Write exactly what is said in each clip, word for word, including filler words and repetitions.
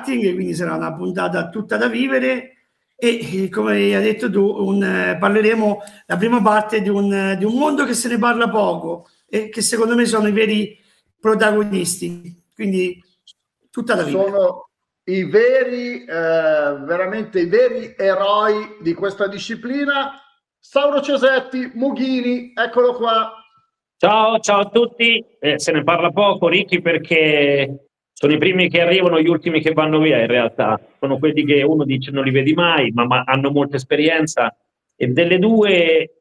karting, quindi sarà una puntata tutta da vivere e come hai detto tu un, parleremo la prima parte di un, di un mondo che se ne parla poco e che secondo me sono i veri protagonisti, quindi tutta da vivere. Sono i veri, eh, veramente i veri eroi di questa disciplina. Sauro Cesetti, Mughini, eccolo qua. Ciao, ciao a tutti. Eh, se ne parla poco, Ricky, perché sono i primi che arrivano, gli ultimi che vanno via. In realtà sono quelli che uno dice non li vedi mai, ma, ma hanno molta esperienza, e delle due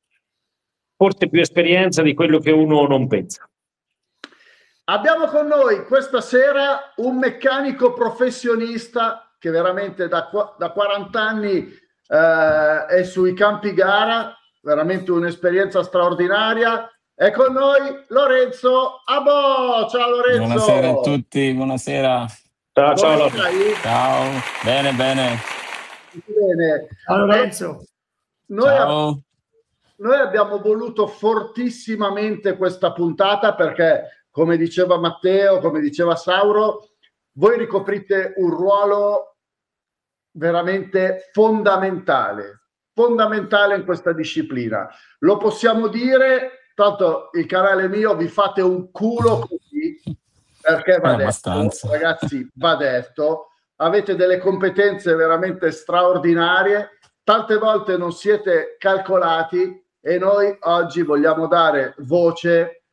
forse più esperienza di quello che uno non pensa. Abbiamo con noi questa sera un meccanico professionista che veramente da, da quaranta anni eh, è sui campi gara, veramente un'esperienza straordinaria. È con noi Lorenzo Abbo. Ciao Lorenzo. Buonasera a tutti, buonasera. Ciao, ciao, Come stai? Ciao, bene, bene. Bene. Ciao Lorenzo. Noi, Ciao. noi abbiamo voluto fortissimamente questa puntata perché, come diceva Matteo, come diceva Sauro, voi ricoprite un ruolo veramente fondamentale, fondamentale in questa disciplina. Lo possiamo dire. Tanto il canale mio, vi fate un culo così, perché va eh, detto, ragazzi, va detto, avete delle competenze veramente straordinarie, tante volte non siete calcolati e noi oggi vogliamo dare voce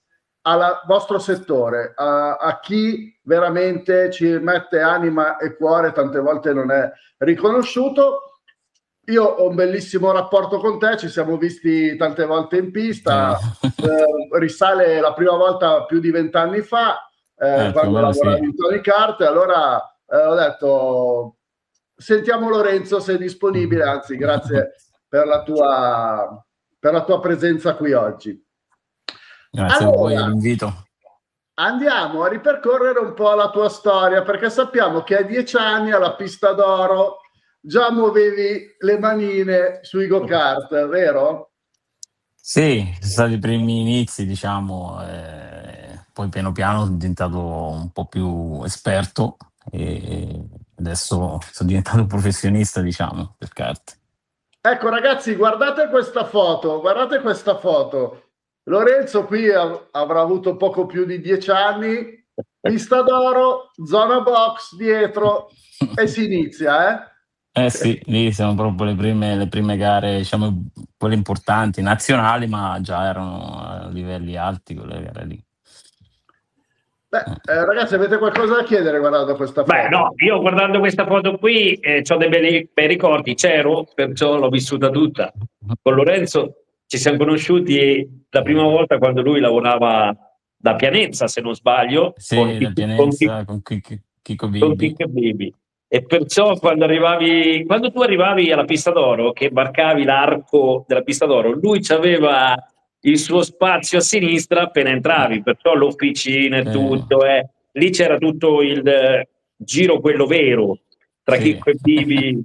al vostro settore, a, a chi veramente ci mette anima e cuore, tante volte non è riconosciuto. Io ho un bellissimo rapporto con te, ci siamo visti tante volte in pista, eh, risale la prima volta più di vent'anni fa, eh, eh, quando lavoravi sì. in Tony Kart, allora eh, ho detto sentiamo Lorenzo se è disponibile, anzi grazie per la tua, per la tua presenza qui oggi. Grazie allora, a voi dell'invito. Andiamo a ripercorrere un po' la tua storia, perché sappiamo che a dieci anni alla Pista d'Oro già muovevi le manine sui go-kart, vero? Sì, sono stati i primi inizi, diciamo, eh, poi piano piano sono diventato un po' più esperto e adesso sono diventato professionista, diciamo, per kart. Ecco ragazzi, guardate questa foto, guardate questa foto. Lorenzo qui av- avrà avuto poco più di dieci anni, Pista d'Oro, zona box dietro e si inizia, eh? Eh sì, lì sono proprio le prime, le prime gare, diciamo, quelle importanti, nazionali, ma già erano a livelli alti quelle gare lì. Beh, eh, ragazzi, avete qualcosa da chiedere guardando questa foto? Beh, no, io guardando questa foto qui eh, ho dei bei, bei ricordi, c'ero, perciò l'ho vissuta tutta. Con Lorenzo ci siamo conosciuti la prima volta quando lui lavorava da Pianezza, se non sbaglio, Sì, con, da Pianezza, con Chico Bibi. Bibi. E perciò quando arrivavi, quando tu arrivavi alla Pista d'Oro, che varcavi l'arco della Pista d'Oro, lui aveva il suo spazio a sinistra appena entravi, perciò l'officina e sì. tutto, eh. Lì c'era tutto il eh, giro quello vero, tra sì. Chicco e Bibi.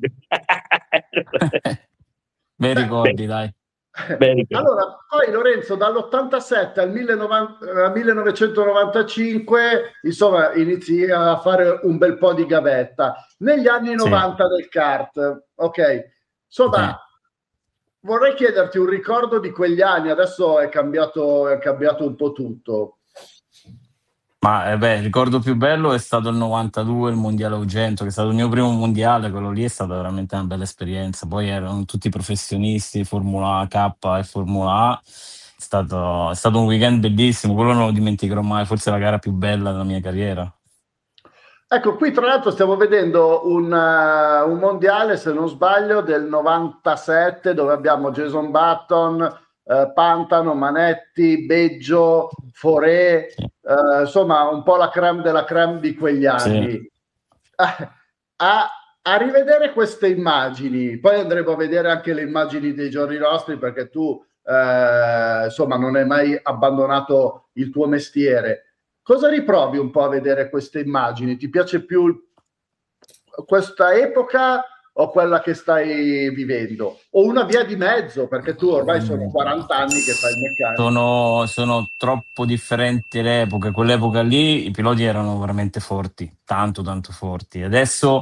Bei ricordi, dai. Allora, poi Lorenzo dall'ottantasette al millenovecentonovantacinque insomma inizi a fare un bel po' di gavetta negli anni novanta sì. del kart, ok, insomma sì. Vorrei chiederti un ricordo di quegli anni, adesso è cambiato, è cambiato un po' tutto. Ma eh beh, il ricordo più bello è stato il novantadue, il mondiale Ugento, che è stato il mio primo mondiale, quello lì è stata veramente una bella esperienza. Poi erano tutti professionisti, Formula K e Formula A, è stato, è stato un weekend bellissimo, quello non lo dimenticherò mai, forse la gara più bella della mia carriera. Ecco, qui tra l'altro stiamo vedendo un, uh, un mondiale, se non sbaglio, del novantasette, dove abbiamo Jason Button, Uh, Pantano, Manetti, Beggio, Foré, uh, insomma un po' la creme della creme di quegli anni. Sì. A, a, a rivedere queste immagini, poi andremo a vedere anche le immagini dei giorni nostri, perché tu uh, insomma non hai mai abbandonato il tuo mestiere. Cosa riprovi un po' a vedere queste immagini? Ti piace più questa epoca o quella che stai vivendo, o una via di mezzo, perché tu ormai sono quaranta anni che fai il meccanico. Sono, sono troppo differenti le epoche. Quell'epoca lì i piloti erano veramente forti, tanto tanto forti. Adesso